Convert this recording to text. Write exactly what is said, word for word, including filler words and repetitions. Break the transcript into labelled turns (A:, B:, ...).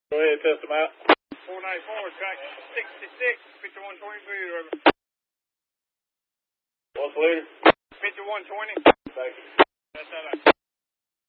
A: Go ahead, test them out.
B: four ninety-four, track sixty-six, fifty-one twenty-three, River.
A: What's the leader?
B: fifty-one twenty.
A: Thank you.
B: That's all right.